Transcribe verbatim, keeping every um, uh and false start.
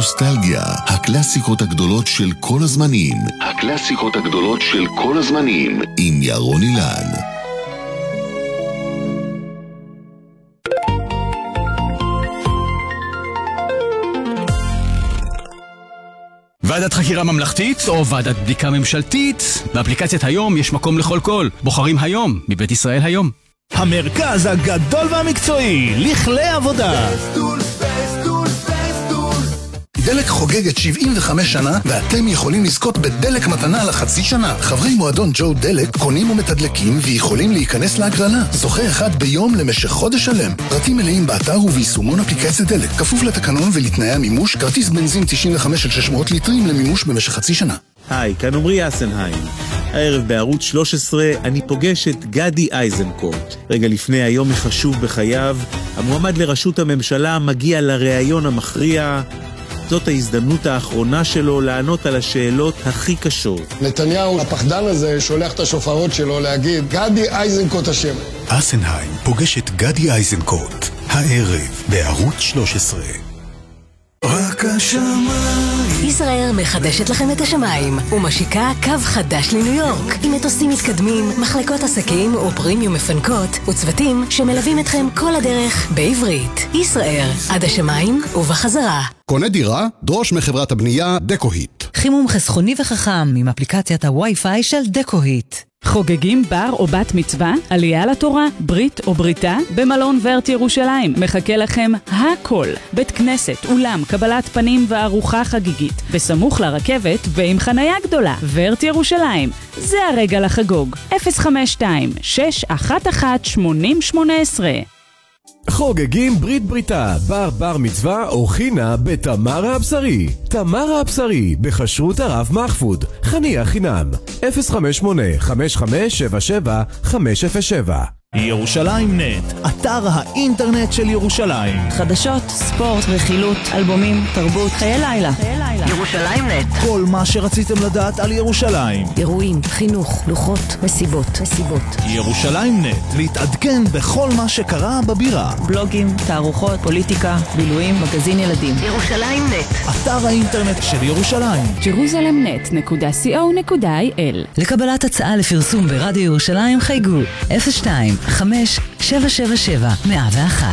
נוסטלגיה, הקלאסיקות הגדולות של כל הזמנים. הקלאסיקות הגדולות של כל הזמנים, עם ירון אילן. ועדת חקירה ממלכתית או ועדת בדיקה ממשלתית? באפליקציית היום יש מקום לכל קול. בוחרים היום מבית ישראל היום. המרכז הגדול והמקצועי לכלי עבודה. דלק חוגגת שבעים וחמש שנה ואתם יכולים לזכות בדלק מתנה לחצי שנה. חברי מועדון ג'ו דלק קונים ומתדלקים ויכולים להיכנס להגרלה. זוכה אחד ביום למשך חודש שלם. פרטים מלאים באתר וביישומון אפליקציית דלק. כפוף לתקנון ולתנאי המימוש. כרטיס בנזין תשעים וחמש עד שש מאות ליטרים למימוש במשך חצי שנה. היי, כאן עמרי אסנהיים. הערב בערוץ שלוש עשרה אני פוגש את גדי איזנקוט. רגע לפני היום החשוב בחייו, המועמד לראשות הממשלה מגיע לראיון המכריע. זאת ההזדמנות האחרונה שלו לענות על השאלות הכי קשות. נתניהו, הפחדן הזה, שולח את השופרות שלו להגיד, גדי איזנקוט השם. אסנהיים פוגש את גדי איזנקוט, הערב בערוץ שלוש עשרה. רק השמיים. ישראל מחדשת לכם את השמיים ומשיקה קו חדש לניו יורק עם מטוסים מתקדמים, מחלקות עסקים ופרימיום מפנקות וצוותים שמלווים אתכם כל הדרך בעברית. ישראל עד השמיים ובחזרה. קונה דירה? דרוש מחברת הבנייה דקוהיט. חימום חסכוני וחכם עם אפליקציית הווי-פיי של דקוהיט. חוגגים בר או בת מצווה, עלייה לתורה, ברית או בריתה, במלון ורט ירושלים. מחכה לכם הכל. בית כנסת, אולם, קבלת פנים וארוחה חגיגית. בסמוך לרכבת ועם חנייה גדולה. ורט ירושלים. זה הרגע לחגוג. אפס חמש שתיים שש אחת אחת שמונים שמונה עשרה. חוגגים ברית בריתה, בר בר מצווה או חינה בתמרה הבשרי. תמרה הבשרי, בחשרות הרב מחפוד. חניה חינם. אפס חמש שמונה חמש חמש שבע שבע חמש אפס שבע. ירושלים נט, אתר האינטרנט של ירושלים. חדשות, ספורט, רכילות, אלבומים, תרבות, חיי לילה. ירושלים נט, כל מה שרציתם לדעת על ירושלים. אירועים, חינוך, לוחות, מסיבות, מסיבות. ירושלים נט, להתעדכן בכל מה שקרה בבירה. בלוגים, תערוכות, פוליטיקה, בילויים, מגזין ילדים. ירושלים נט, אתר האינטרנט של ירושלים. ג'רוזלם נט נקודה סי או נקודה איי אל. לקבלת הצעה לפרסום ברדיו ירושלים חייגו אפס שתיים חמש שבע שבע שבע מאה ואחת.